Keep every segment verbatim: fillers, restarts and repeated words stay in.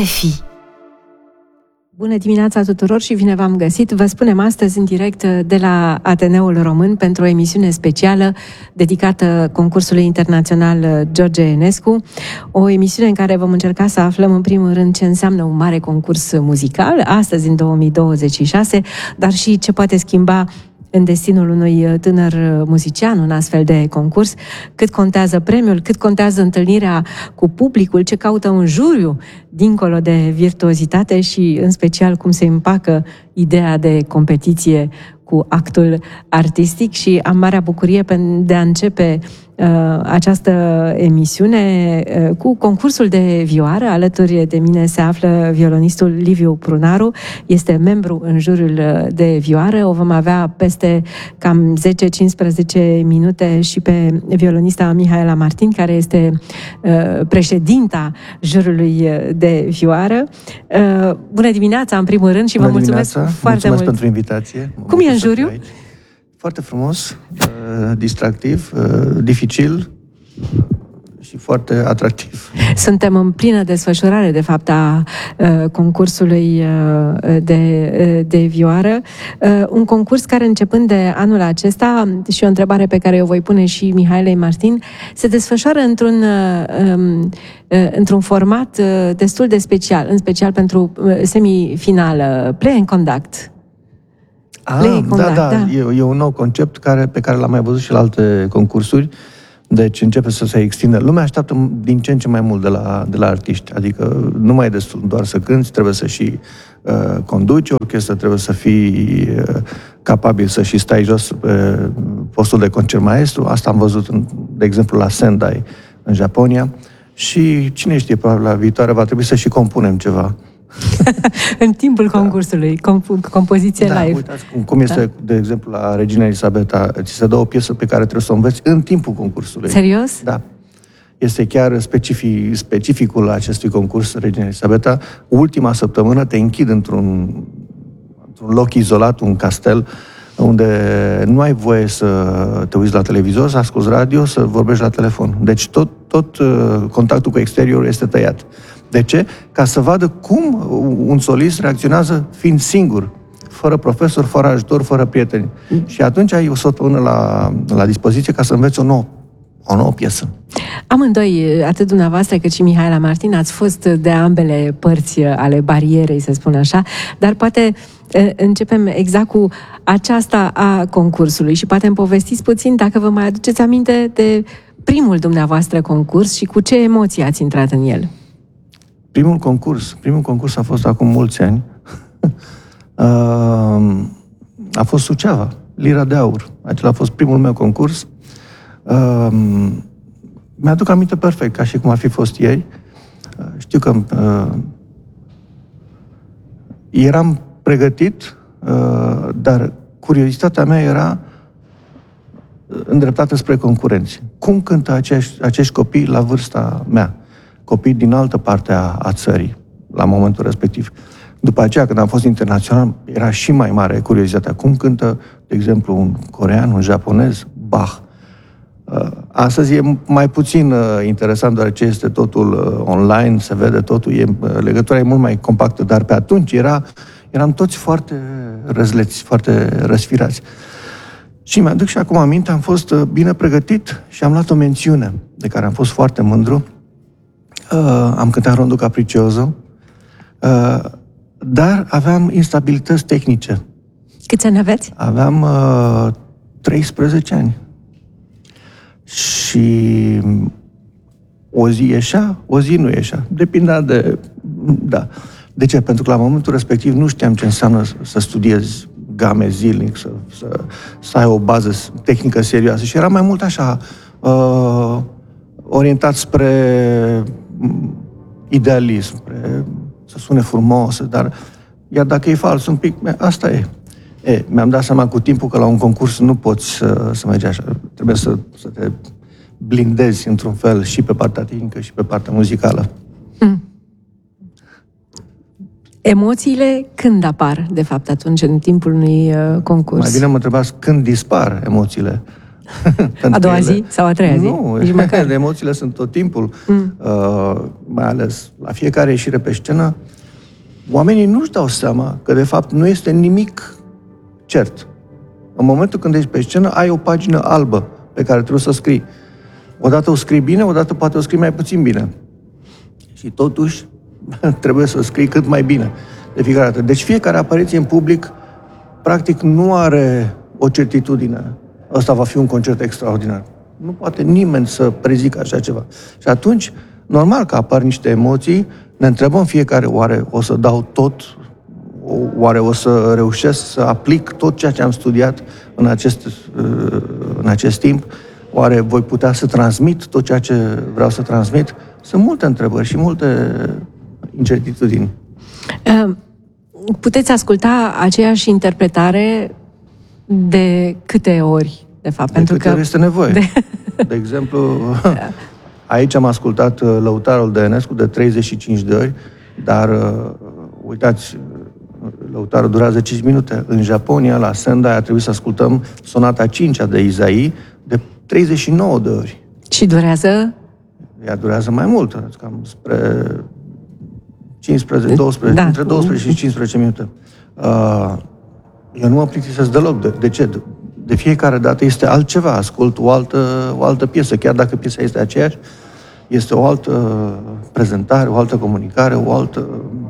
fi. Bună dimineața tuturor și bine v-am găsit! Vă spunem astăzi în direct de la Ateneul Român pentru o emisiune specială dedicată concursului internațional George Enescu, o emisiune în care vom încerca să aflăm în primul rând ce înseamnă un mare concurs muzical, astăzi în două mii douăzeci și șase, dar și ce poate schimba în destinul unui tânăr muzician un astfel de concurs, cât contează premiul, cât contează întâlnirea cu publicul, ce caută un juriu dincolo de virtuozitate și în special cum se împacă ideea de competiție cu actul artistic. Și am marea bucurie de a începe uh, această emisiune uh, cu concursul de vioară. Alături de mine se află violonistul Liviu Prunaru, este membru în juriul de vioară. O vom avea peste cam zece cincisprezece minute și pe violonista Mihaela Martin, care este uh, președinta juriului de vioară. Uh, bună dimineața, în primul rând, și bună vă mulțumesc dimineața. foarte mulțumesc mult pentru invitație. Cum e în juriu? Foarte frumos, uh, distractiv, uh, dificil și foarte atractiv. Suntem în plină desfășurare, de fapt, a uh, concursului uh, de, uh, de vioară. Uh, un concurs care, începând de anul acesta, și o întrebare pe care o voi pune și Mihaelei Martin, se desfășoară într-un, uh, um, uh, într-un format uh, destul de special, în special pentru uh, semifinală, play and conduct. Ah, da, da, da. E, e un nou concept care, pe care l-am mai văzut și la alte concursuri. Deci începe să se extindă. Lumea așteaptă din ce în ce mai mult de la, de la artiști. Adică nu mai e destul doar să cânti, trebuie să și uh, conduci o orchestră, trebuie să fii uh, capabil să și stai jos pe postul de concertmaestru. Asta am văzut, în, de exemplu, la Sendai, în Japonia. Și cine știe, probabil la viitoare va trebui să și compunem ceva. În timpul concursului, comp- compoziție da, live. Uitați cum, cum este, da. De exemplu, la Regina Elisabeta, ți se dă o piesă pe care trebuie să o înveți în timpul concursului. Serios? Da. Este chiar specific, specificul acestui concurs, Regina Elisabeta. Ultima săptămână te închid într-un, într-un loc izolat, un castel, unde nu ai voie să te uiți la televizor, să asculți radio, să vorbești la telefon. Deci tot, tot contactul cu exteriorul este tăiat. De ce? Ca să vadă cum un solist reacționează fiind singur, fără profesor, fără ajutor, fără prieteni. Mm. Și atunci ai o săptămână la, la dispoziție ca să înveți o nouă, o nouă piesă. Amândoi, atât dumneavoastră cât și Mihaela Martin, ați fost de ambele părți ale barierei, să spun așa, dar poate începem exact cu aceasta a concursului și poate îmi povestiți puțin, dacă vă mai aduceți aminte, de primul dumneavoastră concurs și cu ce emoții ați intrat în el. Primul concurs, primul concurs a fost acum mulți ani. A fost Suceava, Lira de Aur. Acela a fost primul meu concurs. Mi-aduc aminte perfect, ca și cum ar fi fost ieri. Știu că eram pregătit, dar curiozitatea mea era îndreptată spre concurenți. Cum cântă acești, acești copii la vârsta mea? Copii din altă parte a, a țării, la momentul respectiv. După aceea, când am fost internațional, era și mai mare curiozitatea. Cum cântă, de exemplu, un corean, un japonez, Bach. Astăzi e mai puțin interesant, deoarece este totul online, se vede totul, e, legătura e mult mai compactă, dar pe atunci era, eram toți foarte răzleți, foarte răsfirați. Și mi-aduc și acum aminte, am fost bine pregătit și am luat o mențiune, de care am fost foarte mândru. Uh, am cântat Rondul Capricioso, uh, dar aveam instabilități tehnice. Câți ani aveți? Aveam uh, treisprezece ani. Și o zi ieșea, o zi nu ieșea. Depindea de... Da. De ce? Pentru că la momentul respectiv nu știam ce înseamnă să studiezi game zilnic, să, să, să ai o bază tehnică serioasă. Și era mai mult așa... Uh, orientat spre idealism, spre să sune frumos, dar iar dacă e fals un pic, asta e. E, mi-am dat seama cu timpul că la un concurs nu poți să, să mergi așa. Trebuie să, să te blindezi într-un fel și pe partea tehnică și pe partea muzicală. Mm. Emoțiile când apar, de fapt, atunci, în timpul unui uh, concurs? Mai bine mă întrebați când dispar emoțiile. A doua ele... zi sau a treia zi? Nu, emoțiile sunt tot timpul, mm. uh, mai ales la fiecare ieșire pe scenă. Oamenii nu-și dau seama că, de fapt, nu este nimic cert. În momentul când ești pe scenă, ai o pagină albă pe care trebuie să o scrii. Odată o scrii bine, odată poate o scrii mai puțin bine. Și totuși trebuie să o scrii cât mai bine de fiecare dată. Deci fiecare apariție în public, practic, nu are o certitudine. Ăsta va fi un concert extraordinar. Nu poate nimeni să prezică așa ceva. Și atunci, normal că apar niște emoții, ne întrebăm fiecare, oare o să dau tot, oare o să reușesc să aplic tot ceea ce am studiat în acest, în acest timp, oare voi putea să transmit tot ceea ce vreau să transmit? Sunt multe întrebări și multe incertitudini. Puteți asculta aceeași interpretare de câte ori, de fapt? De pentru câte că ori este nevoie. De, de exemplu, aici am ascultat Lăutarul de Enescu de treizeci și cinci de ori, dar uitați, Lăutarul durează cinci minute. În Japonia, la Sendai, a trebuit să ascultăm Sonata a cincea de Izai de treizeci și nouă de ori. Și durează? Ea durează mai mult, cam spre cincisprezece, doisprezece, da. Între doisprezece și cincisprezece minute. Uh, eu nu mă plictisesc deloc. De, de ce? De, de fiecare dată este altceva. Ascult o altă, o altă piesă, chiar dacă piesa este aceeași, este o altă prezentare, o altă comunicare, o altă,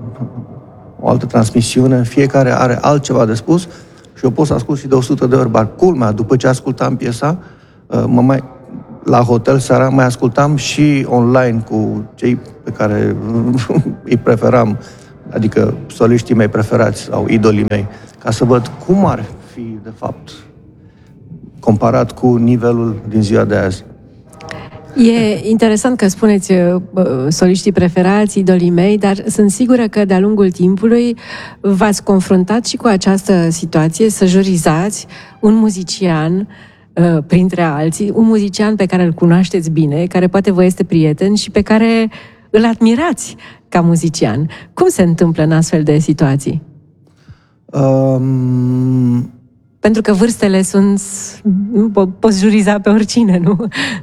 o altă transmisiune. Fiecare are altceva de spus și eu pot să ascult și de o sută de ori. Dar culmea, după ce ascultam piesa, uh, mă mai... la hotel seara mai ascultam și online cu cei pe care îi preferam, adică soliștii mei preferați sau idolii mei, ca să văd cum ar fi, de fapt, comparat cu nivelul din ziua de azi. E interesant că spuneți uh, soliștii preferați, idolii mei, dar sunt sigură că de-a lungul timpului v-ați confruntat și cu această situație, să jurizați un muzician printre alții, un muzician pe care îl cunoașteți bine, care poate vă este prieten și pe care îl admirați ca muzician. Cum se întâmplă în astfel de situații? Um... Pentru că vârstele sunt... Po- poți juriza pe oricine, nu?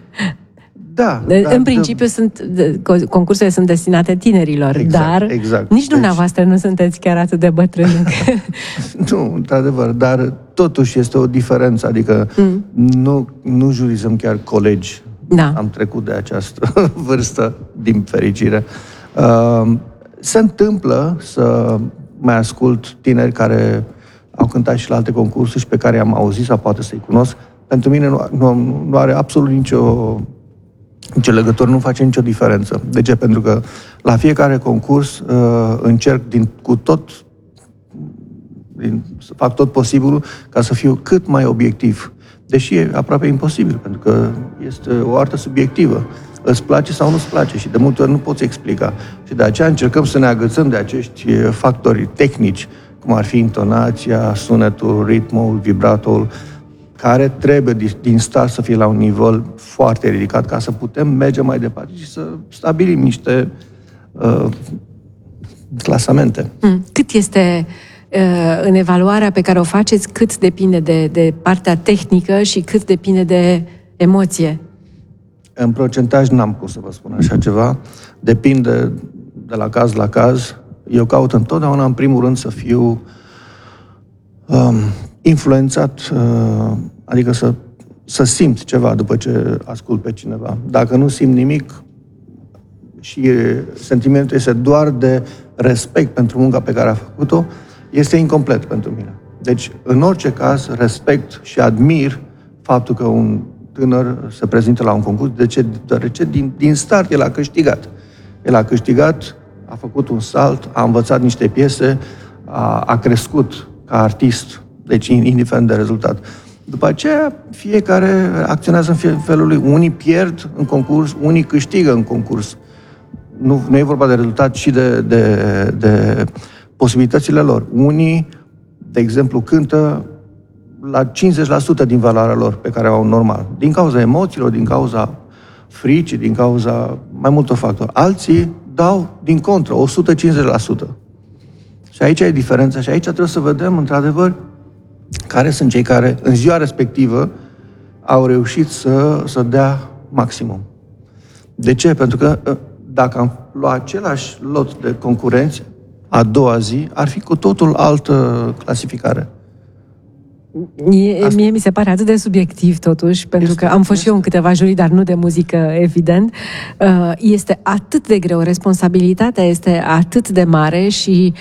Da. În da, principiu da. sunt, concursurile sunt destinate tinerilor, exact, dar exact. nici dumneavoastră deci... nu sunteți chiar atât de bătrâni. Nu, într-adevăr, dar totuși este o diferență, adică mm. nu, nu jurizăm chiar colegi. Da. Am trecut de această vârstă, din fericire. Uh, se întâmplă să mai ascult tineri care au cântat și la alte concursuri și pe care i-am auzit sau poate să-i cunosc. Pentru mine nu, nu, nu are absolut nicio... nicio legătură, nu face nicio diferență. De ce? Pentru că la fiecare concurs uh, încerc din, cu tot, din, să fac tot posibilul ca să fiu cât mai obiectiv. Deși e aproape imposibil, pentru că este o artă subiectivă. Îți place sau nu-ți place și de multe ori nu poți explica. Și de aceea încercăm să ne agățăm de acești factori tehnici, cum ar fi intonația, sunetul, ritmul, vibratul, care trebuie din start să fie la un nivel foarte ridicat ca să putem merge mai departe și să stabilim niște uh, clasamente. Cât este uh, în evaluarea pe care o faceți, cât depinde de, de partea tehnică și cât depinde de emoție? În procentaj n-am cum să vă spun așa ceva. Depinde de la caz la caz. Eu caut întotdeauna, în primul rând, să fiu um, influențat, uh, adică să, să simt ceva după ce ascult pe cineva. Dacă nu simt nimic și sentimentul este doar de respect pentru munca pe care a făcut-o, este incomplet pentru mine. Deci, în orice caz, respect și admir faptul că un tânăr se prezintă la un concurs. De ce? Deoarece din, din start el a câștigat. El a câștigat, a făcut un salt, a învățat niște piese, a, a crescut ca artist, deci indiferent de rezultat. După aceea, fiecare acționează în felul lui. Unii pierd în concurs, unii câștigă în concurs. Nu, nu e vorba de rezultat, ci de, de, de posibilitățile lor. Unii, de exemplu, cântă la cincizeci la sută din valoarea lor pe care o au normal. Din cauza emoțiilor, din cauza fricii, din cauza mai multor factori. Alții dau din contră, o sută cincizeci la sută. Și aici e diferența și aici trebuie să vedem, într-adevăr, care sunt cei care, în ziua respectivă, au reușit să, să dea maximum. De ce? Pentru că dacă am luat același lot de concurenți, a doua zi, ar fi cu totul altă clasificare. Mie, mie mi se pare atât de subiectiv, totuși, pentru este, că am fost este. și eu în câteva jurii, dar nu de muzică, evident. Este atât de greu, responsabilitatea este atât de mare și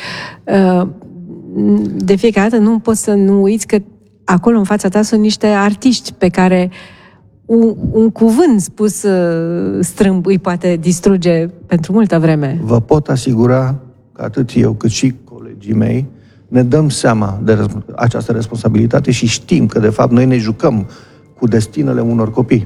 de fiecare dată nu poți să nu uiți că acolo în fața ta sunt niște artiști pe care un, un cuvânt spus strâmb îi poate distruge pentru multă vreme. Vă pot asigura că atât eu cât și colegii mei ne dăm seama de această responsabilitate și știm că, de fapt, noi ne jucăm cu destinele unor copii.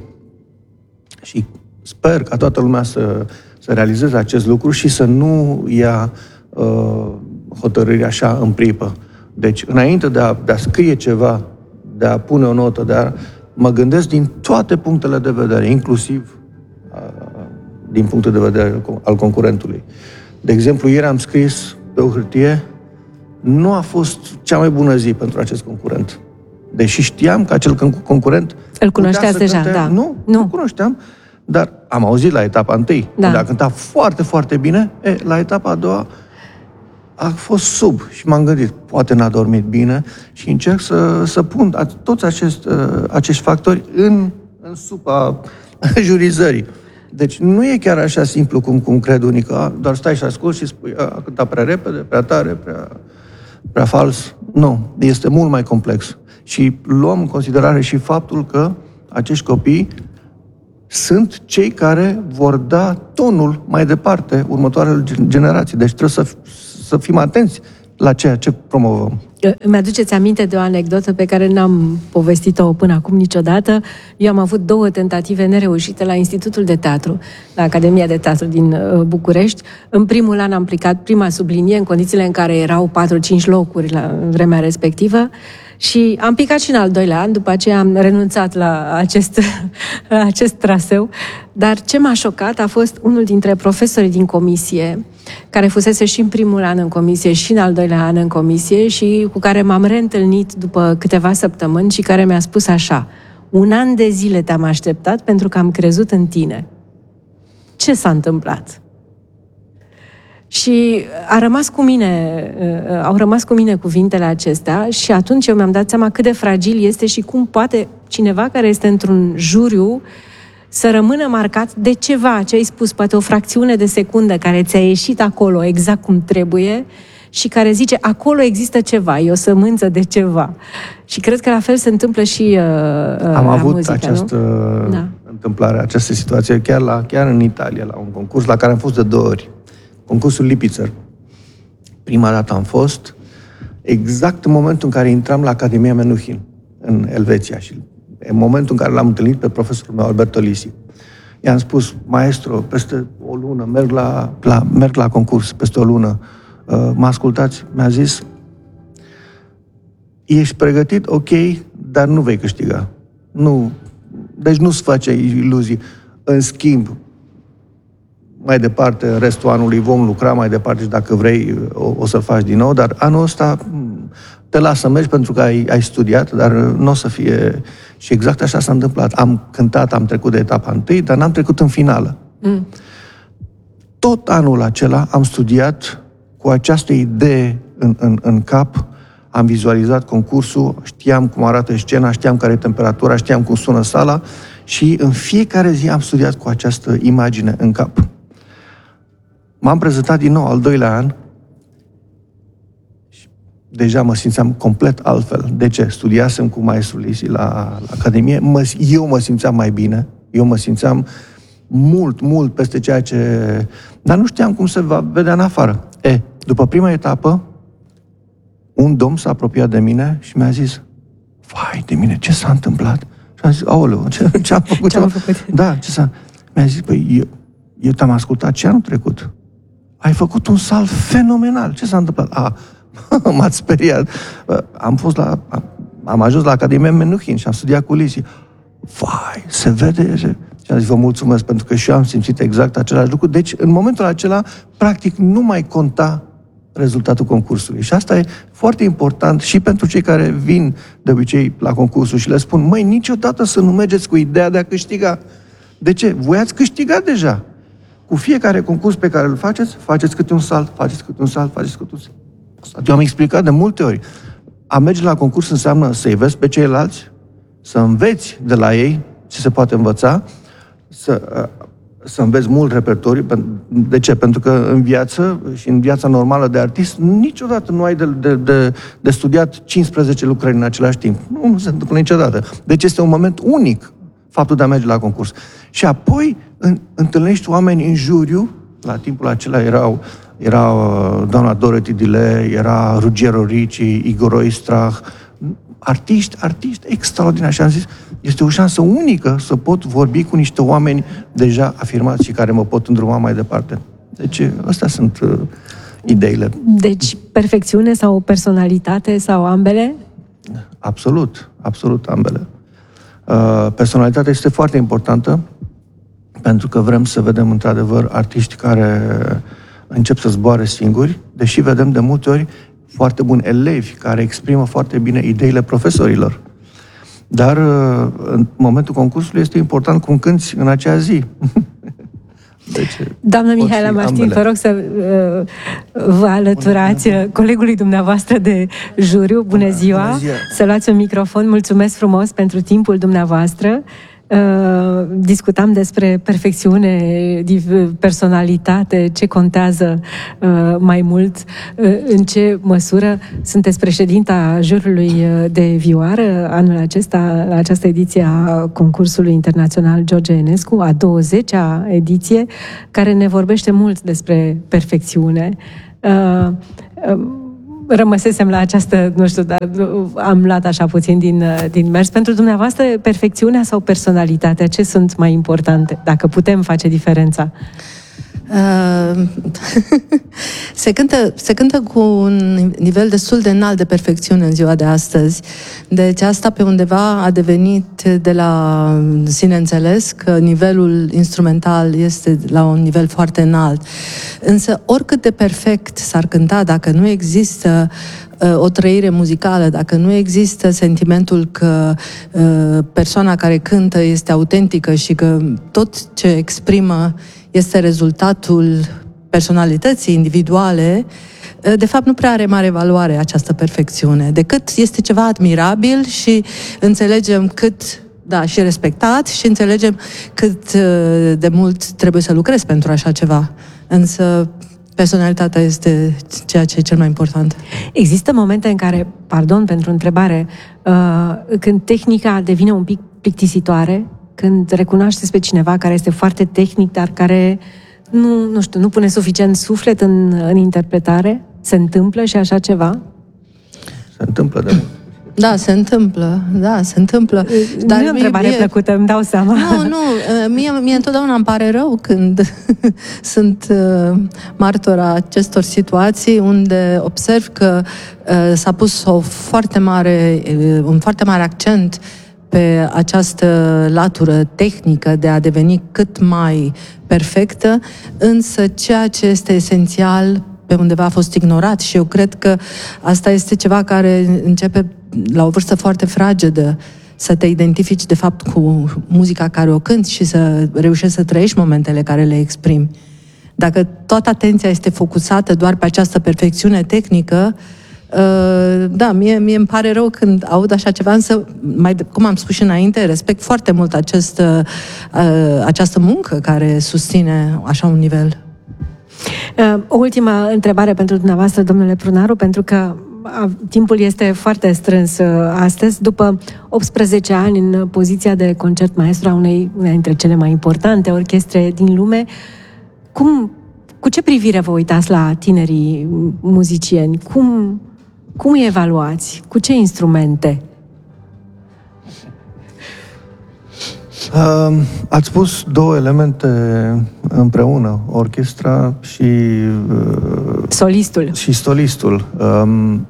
Și sper ca toată lumea să, să realizeze acest lucru și să nu ia uh, hotărâri așa în pripă. Deci, înainte de a, de a scrie ceva, de a pune o notă, de a, mă gândesc din toate punctele de vedere, inclusiv uh, din punctul de vedere al concurentului. De exemplu, ieri am scris pe o hârtie: nu a fost cea mai bună zi pentru acest concurent. Deși știam că acel concurent... Îl cunoșteați deja, cânte... da. Nu, nu, nu cunoșteam, dar am auzit la etapa întâi, da. unde a cântat foarte, foarte bine. E, la etapa a doua a fost sub și m-am gândit, poate n-a dormit bine și încerc să, să pun toți acest, acești factori în, în supa jurizării. Deci nu e chiar așa simplu cum, cum cred unii, că doar stai și asculti și spui a, a cântat prea repede, prea tare, prea, prea fals. Nu, este mult mai complex. Și luăm în considerare și faptul că acești copii sunt cei care vor da tonul mai departe următoarelor generații. Deci trebuie să, să fim atenți la ceea ce promovăm. Îmi aduceți aminte de o anecdotă pe care n-am povestit-o până acum niciodată. Eu am avut două tentative nereușite la Institutul de Teatru, la Academia de Teatru din București. În primul an am aplicat prima sublinie în condițiile în care erau patru-cinci locuri la vremea respectivă și am picat și în al doilea an, după aceea am renunțat la acest, la acest traseu. Dar ce m-a șocat a fost unul dintre profesorii din comisie, care fusese și în primul an în comisie și în al doilea an în comisie și cu care m-am reîntâlnit după câteva săptămâni și care mi-a spus așa: un an de zile te-am așteptat pentru că am crezut în tine. Ce s-a întâmplat? Și a rămas cu mine, au rămas cu mine cuvintele acestea și atunci eu mi-am dat seama cât de fragil este și cum poate cineva care este într-un juriu să rămână marcat de ceva ce ai spus, poate o fracțiune de secundă care ți-a ieșit acolo exact cum trebuie și care zice, acolo există ceva, e o sămânță de ceva. Și cred că la fel se întâmplă și uh, Am la avut muzică, această nu? Da. întâmplare, această situație chiar, la, chiar în Italia, la un concurs la care am fost de două ori. Concursul Lipitzer. Prima dată am fost exact în momentul în care intram la Academia Menuhin, în Elveția, și în momentul în care l-am întâlnit pe profesorul meu, Alberto Lisi. I-am spus, maestro, peste o lună merg la, la, merg la concurs, peste o lună. Uh, mă ascultați? Mi-a zis, ești pregătit? Ok, dar nu vei câștiga. Nu. Deci nu-ți face iluzii. În schimb, mai departe, în restul anului vom lucra mai departe și dacă vrei o, o să-l faci din nou, dar anul ăsta te las să mergi pentru că ai, ai studiat, dar nu o să fie... Și exact așa s-a întâmplat. Am cântat, am trecut de etapa întâi, dar n-am trecut în finală. Mm. Tot anul acela am studiat cu această idee în, în, în cap, am vizualizat concursul, știam cum arată scena, știam care e temperatura, știam cum sună sala și în fiecare zi am studiat cu această imagine în cap. M-am prezentat din nou al doilea an și deja mă simțeam complet altfel. De ce? Studiasem cu maestrul Lisi la, la Academie, mă, eu mă simțeam mai bine, eu mă simțeam mult, mult peste ceea ce... Dar nu știam cum se va vedea în afară. E, după prima etapă, un domn s-a apropiat de mine și mi-a zis, vai de mine, ce s-a întâmplat? Și am zis, aoleu, ce, ce am făcut? Ce am făcut? Da, ce s-a... Mi-a zis, păi, eu, eu te-am ascultat ce anul trecut. Ai făcut un salt fenomenal. Ce s-a întâmplat? A, m-ați speriat. Am fost la... Am ajuns la Academia Menuhin și am studiat cu Lisi. Vai, se vede... Și am zis, vă mulțumesc, pentru că și eu am simțit exact același lucru. Deci, în momentul acela, practic, nu mai conta rezultatul concursului. Și asta e foarte important și pentru cei care vin de obicei la concursul și le spun, măi, niciodată să nu mergeți cu ideea de a câștiga. De ce? Voi ați câștigat deja. Cu fiecare concurs pe care îl faceți, faceți câte un salt, faceți câte un salt, faceți câte un salt. Eu am explicat de multe ori. A merge la concurs înseamnă să-i vezi pe ceilalți, să înveți de la ei ce se poate învăța, să, să înveți mult repertoriu. De ce? Pentru că în viață și în viața normală de artist niciodată nu ai de, de, de, de studiat cincisprezece lucrări în același timp. Nu, nu se întâmplă niciodată. Deci este un moment unic faptul de a merge la concurs. Și apoi în, întâlnești oameni în juriu, la timpul acela erau, era doamna Dorothy Dile, era Ruggiero Ricci, Igor Oistrach, artiști, artiști extraordinari. Și am zis, este o șansă unică să pot vorbi cu niște oameni deja afirmați și care mă pot îndruma mai departe. Deci, astea sunt uh, ideile. Deci, perfecțiune sau personalitate sau ambele? Absolut, absolut ambele. Uh, personalitatea este foarte importantă pentru că vrem să vedem într-adevăr artiști care încep să zboare singuri, deși vedem de multe ori foarte buni elevi care exprimă foarte bine ideile profesorilor. Dar în momentul concursului este important cum cânti în acea zi. Deci, doamna Mihaela Martin, vă rog să uh, vă alăturați Bună. colegului dumneavoastră de juriu. Bună ziua! Bună ziua! Să luați un microfon. Mulțumesc frumos pentru timpul dumneavoastră. Uh, discutam despre perfecțiune, personalitate, ce contează uh, mai mult, uh, în ce măsură. Sunteți președinta juriului de vioară anul acesta, la această ediție a concursului internațional George Enescu, a douăzecea ediție, care ne vorbește mult despre perfecțiune. Uh, uh, Rămăsesem la această, nu știu, dar am luat așa puțin din, din mers. Pentru dumneavoastră, perfecțiunea sau personalitatea, ce sunt mai importante, dacă putem face diferența? Uh, se, cântă, se cântă cu un nivel destul de înalt de perfecțiune în ziua de astăzi. Deci asta pe undeva a devenit de la sine înțeles că nivelul instrumental este la un nivel foarte înalt. Însă oricât de perfect s-ar cânta, dacă nu există uh, o trăire muzicală, dacă nu există sentimentul că uh, persoana care cântă este autentică și că tot ce exprimă este rezultatul personalității individuale, de fapt nu prea are mare valoare această perfecțiune, decât este ceva admirabil și înțelegem cât, da, și respectat și înțelegem cât de mult trebuie să lucrezi pentru așa ceva. Însă personalitatea este ceea ce e cel mai important. Există momente în care, pardon pentru întrebare, când tehnica devine un pic plictisitoare, când recunoașteți pe cineva care este foarte tehnic, dar care nu, nu știu, nu pune suficient suflet în, în interpretare? Se întâmplă și așa ceva? Se întâmplă de mult. Da, se întâmplă, da, se întâmplă. Dar nu e o întrebare mie, plăcută, îmi dau seama. Nu, nu, mie, mie întotdeauna îmi pare rău când sunt uh, martora acestor situații unde observ că uh, s-a pus o foarte mare, uh, un foarte mare accent pe această latură tehnică de a deveni cât mai perfectă, însă ceea ce este esențial pe undeva a fost ignorat și eu cred că asta este ceva care începe la o vârstă foarte fragedă, să te identifici de fapt cu muzica care o cânti și să reușești să trăiești momentele care le exprimi. Dacă toată atenția este focusată doar pe această perfecțiune tehnică, Uh, da, mie, mie îmi pare rău când aud așa ceva, însă, mai, cum am spus și înainte, respect foarte mult acest, uh, această muncă care susține așa un nivel. Uh, o ultimă întrebare pentru dumneavoastră, domnule Prunaru, pentru că uh, timpul este foarte strâns uh, astăzi. După optsprezece ani în poziția de concert maestru a unei, unei dintre cele mai importante orchestre din lume, cum, cu ce privire vă uitați la tinerii muzicieni? Cum... Cum îi evaluați? Cu ce instrumente? Uh, ați spus două elemente împreună, orchestra și... Uh, solistul. Și solistul. Um,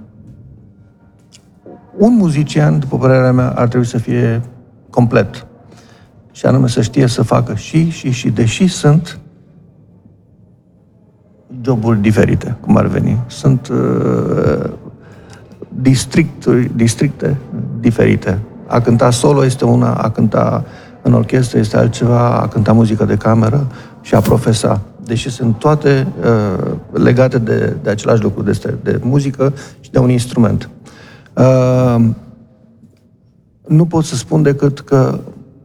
un muzician, după părerea mea, ar trebui să fie complet. Și anume să știe să facă și, și, și, deși sunt joburi diferite, cum ar veni. Sunt uh, districturi, districte diferite. A cânta solo este una, a cânta în orchestră este altceva, a cânta muzică de cameră și a profesa. Deși sunt toate uh, legate de, de același lucru, de, de muzică și de un instrument. Uh, nu pot să spun decât că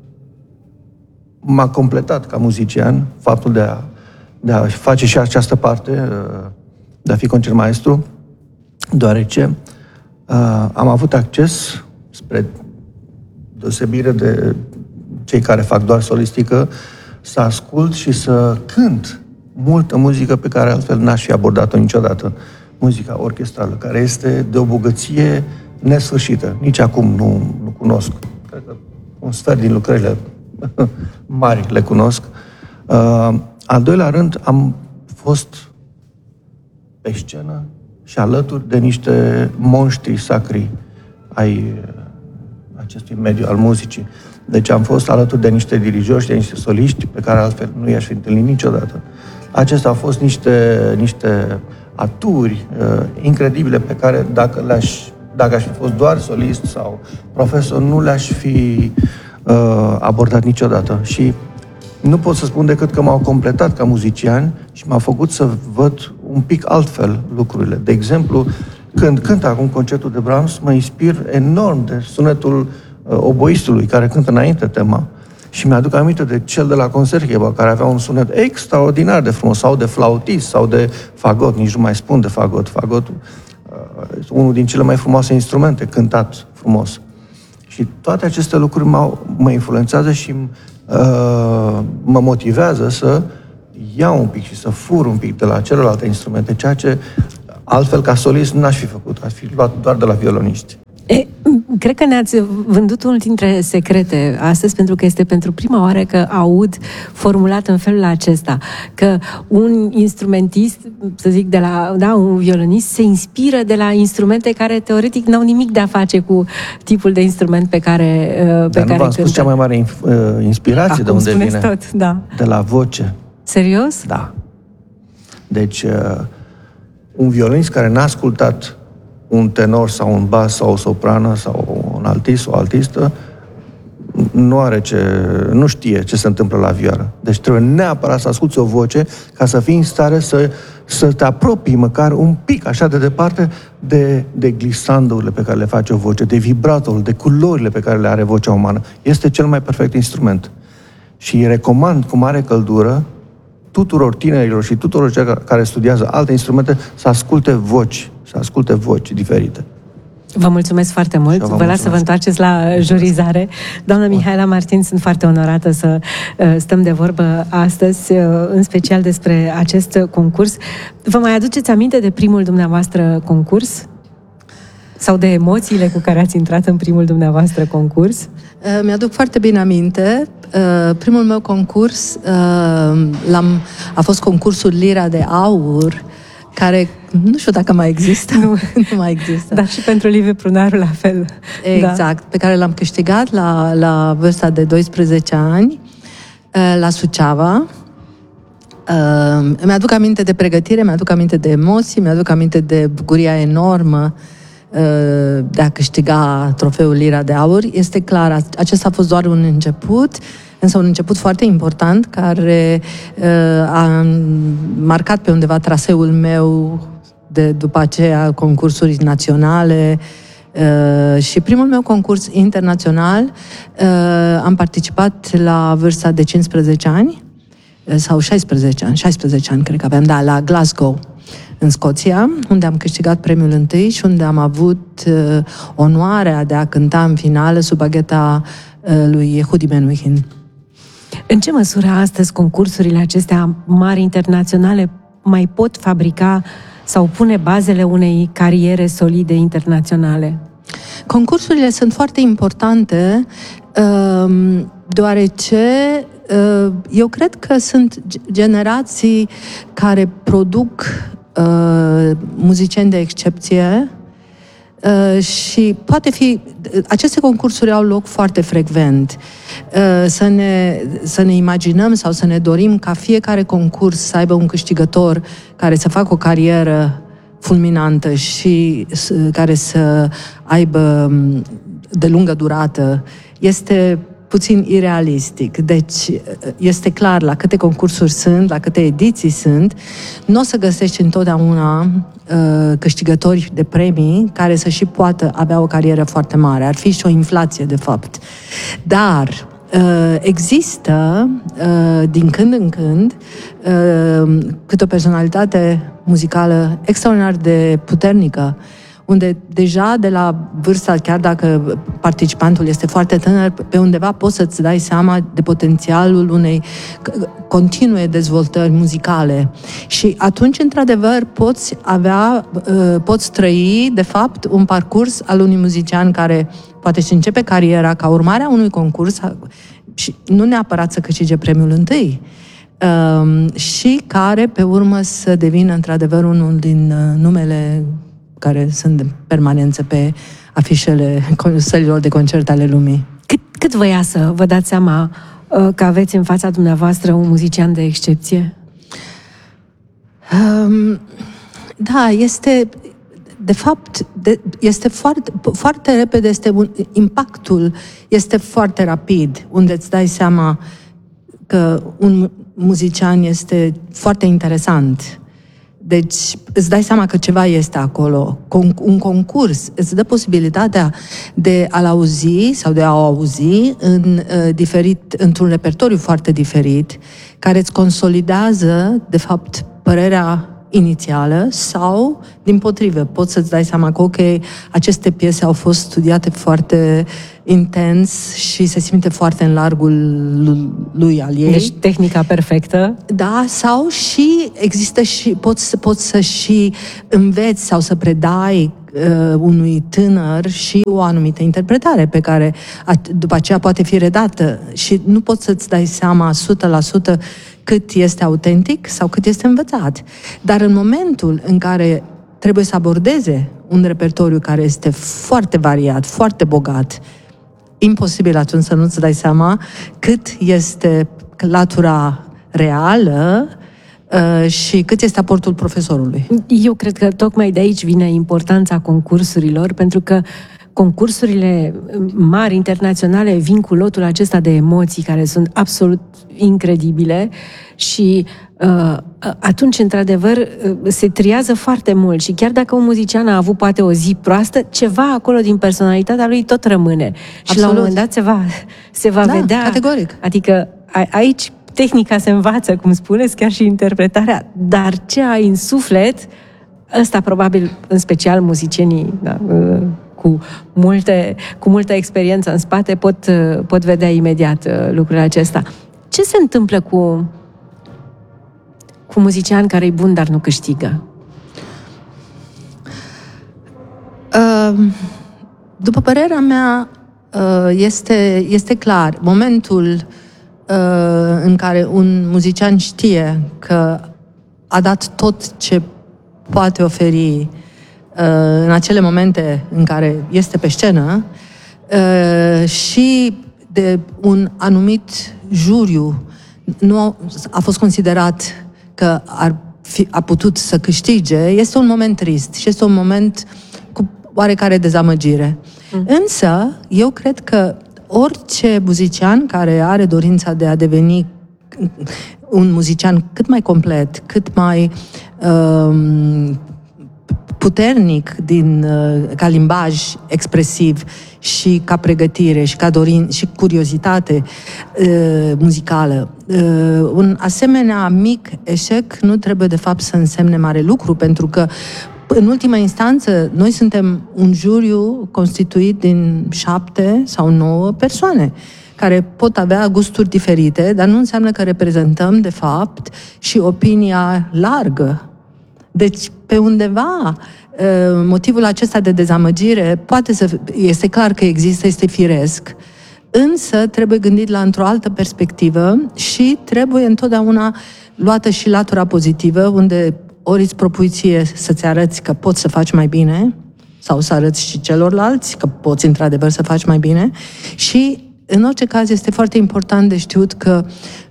m-a completat ca muzician faptul de a, de a face și această parte, uh, de a fi concertmaestru, deoarece uh, am avut acces, spre deosebire de cei care fac doar solistică, să ascult și să cânt multă muzică pe care altfel n-aș fi abordat-o niciodată. Muzica orchestrală, care este de o bogăție nesfârșită. Nici acum nu, nu cunosc. Cred că un sfert din lucrările mari le cunosc. Uh, al doilea rând, am fost pe scenă și alături de niște monștri sacri ai acestui mediu al muzicii. Deci am fost alături de niște dirijori și de niște soliști pe care altfel nu i-aș fi întâlnit niciodată. Acestea au fost niște, niște aturi uh, incredibile pe care dacă, le-aș, dacă aș fi fost doar solist sau profesor, nu le-aș fi uh, abordat niciodată. Și nu pot să spun decât că m-au completat ca muzician și m-au făcut să văd un pic altfel lucrurile. De exemplu, când cânt acum concertul de Brahms, mă inspir enorm de sunetul uh, oboistului care cântă înainte tema. Și mi-aduc aminte de cel de la Concertgebouw, care avea un sunet extraordinar de frumos, sau de flautist, sau de fagot, nici nu mai spun de fagot. Fagotul uh, este unul din cele mai frumoase instrumente, cântat frumos. Și toate aceste lucruri m-au, mă influențează și uh, mă motivează să iau un pic și să fur un pic de la celelalte instrumente, ceea ce altfel ca solist n-aș fi făcut, aș fi luat doar de la violoniști. E, cred că ne-ați vândut unul dintre secrete astăzi, pentru că este pentru prima oară că aud formulat în felul acesta, că un instrumentist, să zic, de la, da, un violonist se inspiră de la instrumente care teoretic n-au nimic de a face cu tipul de instrument pe care pe Dar care nu v-am spus cea mai mare inspirație. Acum de unde vine? Tot, da. De la voce. Serios? Da. Deci, un violonist care n-a ascultat un tenor sau un bas sau o soprană sau un altist sau o altistă, nu are ce, nu știe ce se întâmplă la vioară. Deci trebuie neapărat să asculți o voce ca să fii în stare să, să te apropii măcar un pic așa de departe de, de glisandourile pe care le face o voce, de vibratul, de culorile pe care le are vocea umană. Este cel mai perfect instrument. Și recomand cu mare căldură tuturor tinerilor și tuturor celor care studiază alte instrumente să asculte voci, să asculte voci diferite. Vă mulțumesc foarte mult. Vă, vă las să vă întoarceți la jurizare. Doamna Mihaela Martin, sunt foarte onorată să uh, stăm de vorbă astăzi, uh, în special despre acest concurs. Vă mai aduceți aminte de primul dumneavoastră concurs? Sau de emoțiile cu care ați intrat în primul dumneavoastră concurs? Uh, mi-aduc foarte bine aminte. Uh, primul meu concurs uh, l-am, a fost concursul Lira de Aur, care nu știu dacă mai există. Nu, nu mai există. Dar și pentru Liviu Prunaru la fel. Exact, da. Pe care l-am câștigat la, la vârsta de doisprezece ani, la Suceava. Mi-aduc aminte de pregătire, mi-aduc aminte de emoții, mi-aduc aminte de bucuria enormă de a câștiga trofeul Lira de Aur. Este clar, acesta a fost doar un început, însă un început foarte important, care uh, a marcat pe undeva traseul meu de după aceea concursuri naționale uh, și primul meu concurs internațional uh, am participat la vârsta de cincisprezece ani uh, sau șaisprezece ani, șaisprezece ani cred că aveam, da, la Glasgow, în Scoția, unde am câștigat premiul întâi și unde am avut uh, onoarea de a cânta în finală sub bagheta uh, lui Yehudi Menuhin. În ce măsură astăzi concursurile acestea mari internaționale mai pot fabrica sau pune bazele unei cariere solide internaționale? Concursurile sunt foarte importante deoarece eu cred că sunt generații care produc muzicieni de excepție Uh, și poate fi, aceste concursuri au loc foarte frecvent. Uh, să ne, să ne imaginăm sau să ne dorim ca fiecare concurs să aibă un câștigător care să facă o carieră fulminantă și uh, care să aibă de lungă durată, este puțin irealistic. Deci, este clar la câte concursuri sunt, la câte ediții sunt, nu o să găsești întotdeauna uh, câștigători de premii care să și poată avea o carieră foarte mare. Ar fi și o inflație, de fapt. Dar uh, există, uh, din când în când, uh, câte o personalitate muzicală extraordinar de puternică, unde deja de la vârsta, chiar dacă participantul este foarte tânăr, pe undeva poți să-ți dai seama de potențialul unei continue dezvoltări muzicale. Și atunci, într-adevăr, poți avea, poți trăi, de fapt, un parcurs al unui muzician care poate și începe cariera ca urmare a unui concurs și nu neapărat să câștige premiul întâi, și care, pe urmă, să devină, într-adevăr, unul din numele care sunt în permanență pe afișele sălilor de concert ale lumii. Cât, cât vă ia să vă dați seama uh, că aveți în fața dumneavoastră un muzician de excepție? Um, da, este... De fapt, de, este foarte, foarte repede, este un, impactul este foarte rapid, unde îți dai seama că un muzician este foarte interesant. Deci îți dai seama că ceva este acolo. Un concurs îți dă posibilitatea de a-l auzi sau de a o auzi în, uh, diferit, într-un repertoriu foarte diferit, care îți consolidează, de fapt, părerea inițială sau, dimpotrivă, poți să-ți dai seama că, ok, aceste piese au fost studiate foarte intens și se simte foarte în largul lui al ei. Deci tehnica perfectă. Da, sau și există și, poți, poți să și înveți sau să predai uh, unui tânăr și o anumită interpretare pe care a, după aceea poate fi redată și nu poți să-ți dai seama o sută la sută cât este autentic sau cât este învățat. Dar în momentul în care trebuie să abordeze un repertoriu care este foarte variat, foarte bogat, imposibil atunci să nu-ți dai seama cât este latura reală uh, și cât este aportul profesorului. Eu cred că tocmai de aici vine importanța concursurilor, pentru că concursurile mari, internaționale, vin cu lotul acesta de emoții care sunt absolut incredibile și uh, atunci, într-adevăr, se triază foarte mult și chiar dacă un muzician a avut poate o zi proastă, ceva acolo din personalitatea lui tot rămâne. Și absolut. La un moment dat se va, se va da, vedea. Categoric. Adică a, aici tehnica se învață, cum spuneți, chiar și interpretarea, dar ce ai în suflet, ăsta probabil, în special muzicienii, da, cu multe, cu multă experiență în spate, pot, pot vedea imediat lucrul acesta. Ce se întâmplă cu, cu muzician care e bun, dar nu câștigă? După părerea mea, este, este clar. Momentul în care un muzician știe că a dat tot ce poate oferi în acele momente în care este pe scenă și de un anumit juriu nu a fost considerat că ar fi, a putut să câștige, este un moment trist și este un moment cu oarecare dezamăgire. Mm. Însă, eu cred că orice muzician care are dorința de a deveni un muzician cât mai complet, cât mai um, puternic din, uh, ca limbaj expresiv și ca pregătire și ca dorin și curiozitate uh, muzicală. Uh, un asemenea mic eșec nu trebuie de fapt să însemne mare lucru, pentru că în ultima instanță noi suntem un juriu constituit din șapte sau nouă persoane care pot avea gusturi diferite, dar nu înseamnă că reprezentăm de fapt și opinia largă. Deci, pe undeva, motivul acesta de dezamăgire poate să... Este clar că există, este firesc, însă trebuie gândit la într-o altă perspectivă și trebuie întotdeauna luată și latura pozitivă, unde ori îți propui ție să-ți arăți că poți să faci mai bine, sau să arăți și celorlalți că poți într-adevăr să faci mai bine. Și în orice caz este foarte important de știut că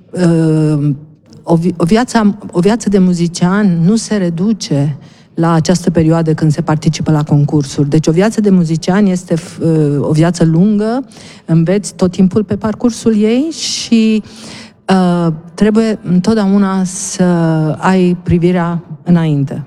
uh, o, vi- o, viață, o viață de muzician nu se reduce la această perioadă când se participă la concursuri. Deci o viață de muzician este uh, o viață lungă, înveți tot timpul pe parcursul ei și uh, trebuie întotdeauna să ai privirea înainte.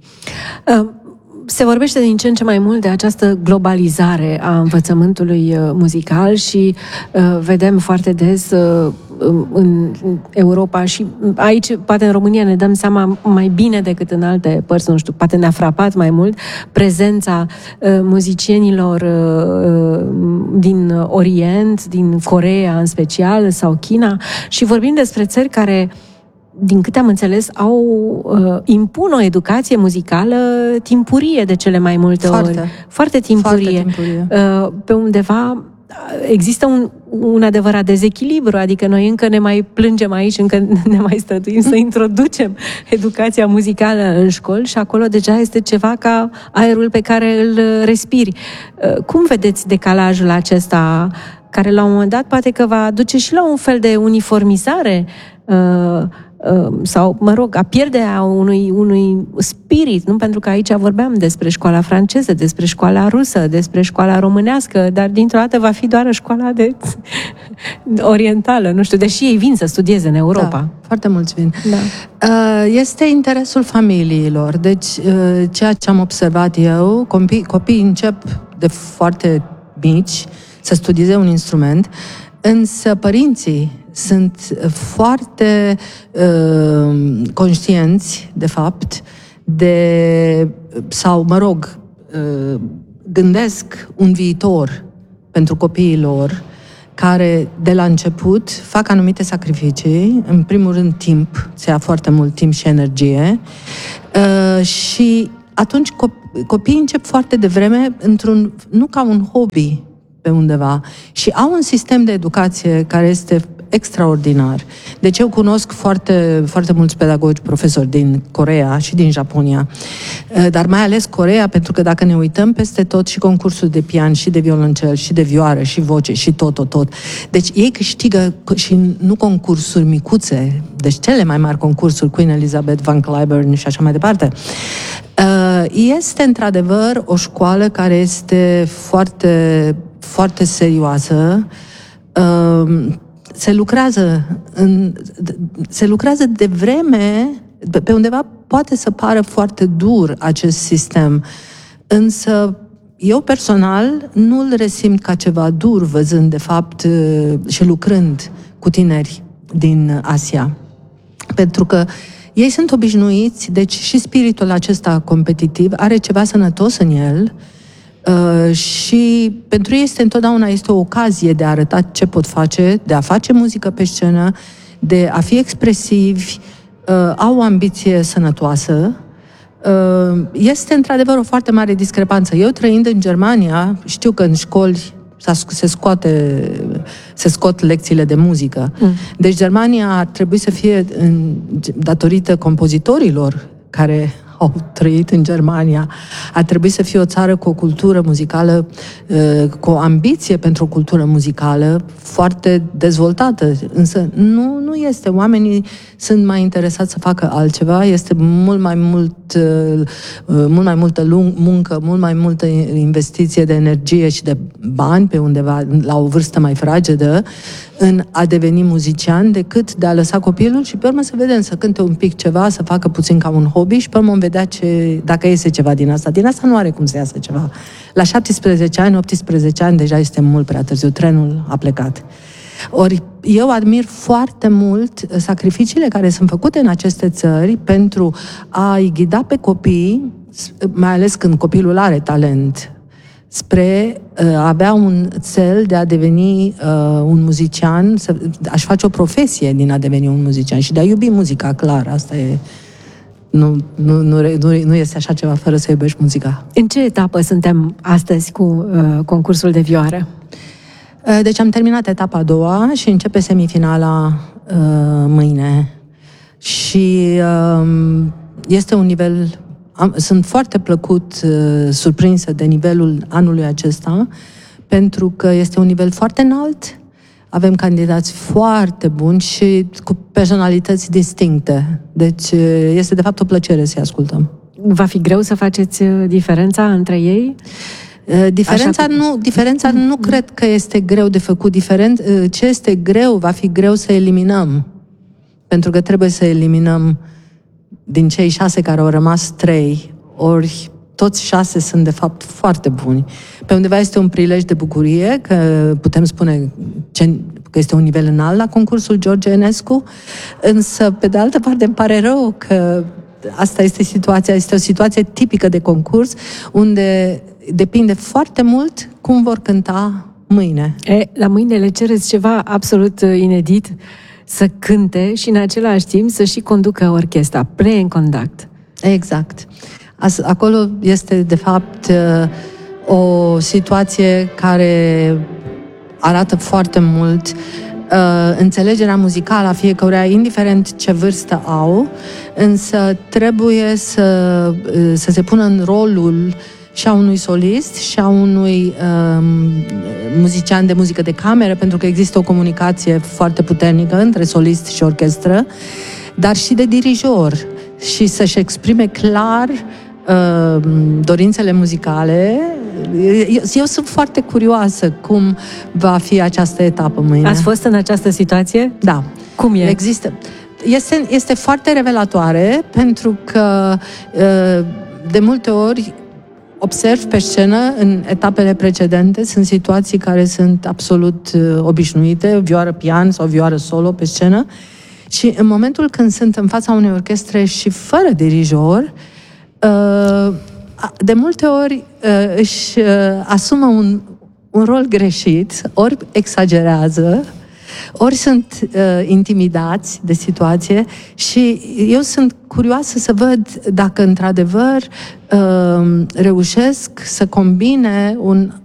Uh. Se vorbește din ce în ce mai mult de această globalizare a învățământului muzical și uh, vedem foarte des uh, în Europa și aici, poate în România, ne dăm seama mai bine decât în alte părți, nu știu, poate ne-a frapat mai mult prezența uh, muzicienilor uh, din Orient, din Coreea în special, sau China, și vorbim despre țări care, din câte am înțeles, au uh, impun o educație muzicală timpurie de cele mai multe Foarte. ori. Foarte timpurie. Foarte timpurie. Uh, pe undeva există un, un adevărat dezechilibru, adică noi încă ne mai plângem aici, încă ne mai străduim să introducem educația muzicală în școli și acolo deja este ceva ca aerul pe care îl respiri. Uh, cum vedeți decalajul acesta, care la un moment dat poate că va duce și la un fel de uniformizare uh, sau, mă rog, a pierderea unui, unui spirit, nu? Pentru că aici vorbeam despre școala franceză, despre școala rusă, despre școala românească, dar dintr-o dată va fi doar școala de orientală, nu știu, deși ei vin să studieze în Europa. Da, foarte mulți vin. Da. Este interesul familiilor. Deci, ceea ce am observat eu, copii, copiii încep de foarte mici să studieze un instrument, însă părinții sunt foarte uh, conștienți, de fapt, de, sau, mă rog, uh, gândesc un viitor pentru copiii lor, care, de la început, fac anumite sacrificii, în primul rând timp, se ia foarte mult timp și energie, uh, și atunci cop- copiii încep foarte devreme, într-un, nu ca un hobby pe undeva, și au un sistem de educație care este extraordinar. Deci eu cunosc foarte, foarte mulți pedagogi, profesori din Coreea și din Japonia, dar mai ales Coreea, pentru că dacă ne uităm peste tot, și concursul de pian, și de violoncel, și de vioară, și voce, și tot, tot, tot. Deci ei câștigă și nu concursuri micuțe, deci cele mai mari concursuri, Queen Elizabeth, Van Cliburn și așa mai departe. Este într-adevăr o școală care este foarte, foarte serioasă. Se lucrează, în, se lucrează de vreme, pe undeva poate să pară foarte dur acest sistem, însă eu personal nu îl resimt ca ceva dur, văzând de fapt și lucrând cu tineri din Asia. Pentru că ei sunt obișnuiți, deci și spiritul acesta competitiv are ceva sănătos în el. Uh, și pentru ei este întotdeauna este o ocazie de a arăta ce pot face, de a face muzică pe scenă, de a fi expresivi, uh, au o ambiție sănătoasă. Uh, este într-adevăr o foarte mare discrepanță. Eu, trăind în Germania, știu că în școli se scoate, se scot lecțiile de muzică. Mm. Deci Germania ar trebui să fie, în, datorită compozitorilor care au trăit în Germania, ar trebui să fie o țară cu o cultură muzicală, cu o ambiție pentru o cultură muzicală foarte dezvoltată. Însă nu, nu este. Oamenii sunt mai interesați să facă altceva, este mult mai mult, mult mai multă muncă, mult mai multă investiție de energie și de bani pe undeva, la o vârstă mai fragedă, în a deveni muzician, decât de a lăsa copilul și pe urmă să vedem, să cânte un pic ceva, să facă puțin ca un hobby și pe urmă vom vedea ce, dacă iese ceva din asta. Din asta nu are cum să iasă ceva. La șaptesprezece ani, optsprezece ani, deja este mult prea târziu, trenul a plecat. Ori eu admir foarte mult sacrificiile care sunt făcute în aceste țări pentru a-i ghida pe copii, mai ales când copilul are talent, spre uh, a avea un cel de a deveni uh, un muzician, să, aș face o profesie din a deveni un muzician și de a iubi muzica, clar, asta e... Nu, nu, nu, nu, nu este așa ceva fără să iubești muzica. În ce etapă suntem astăzi cu uh, concursul de vioară? Uh, deci am terminat etapa a doua și începe semifinala uh, mâine. Și uh, este un nivel am, sunt foarte plăcut uh, surprinsă de nivelul anului acesta, pentru că este un nivel foarte înalt, avem candidați foarte buni și cu personalități distincte. Deci uh, este de fapt o plăcere să-i ascultăm. Va fi greu să faceți diferența între ei? Diferența, Așa... nu, diferența mm-hmm. nu cred că este greu de făcut. Diferen... Ce este greu, va fi greu să eliminăm. Pentru că trebuie să eliminăm din cei șase care au rămas trei, ori toți șase sunt de fapt foarte buni. Pe undeva este un prilej de bucurie, că putem spune că este un nivel înalt la concursul George Enescu, însă pe de altă parte îmi pare rău că asta este situația, este o situație tipică de concurs, unde depinde foarte mult cum vor cânta mâine. E, la mâine le cereți ceva absolut inedit, să cânte și în același timp să și conducă orchestra, play and conduct. Exact. Acolo este de fapt o situație care arată foarte mult uh, înțelegerea muzicală a fiecăruia, indiferent ce vârstă au, însă trebuie să, uh, să se pună în rolul și a unui solist și a unui uh, muzician de muzică de cameră, pentru că există o comunicație foarte puternică între solist și orchestră, dar și de dirijor, și să-și exprime clar uh, dorințele muzicale. Eu, eu sunt foarte curioasă cum va fi această etapă mâine. Ați fost în această situație? Da. Cum e? Există. Este, este foarte revelatoare, pentru că uh, de multe ori observ pe scenă, în etapele precedente, sunt situații care sunt absolut uh, obișnuite, vioară pian sau vioară solo pe scenă, și în momentul când sunt în fața unei orchestre și fără dirijor, uh, de multe ori uh, își uh, asumă un, un rol greșit, ori exagerează, ori sunt uh, intimidați de situație, și eu sunt curioasă să văd dacă într-adevăr uh, reușesc să combine un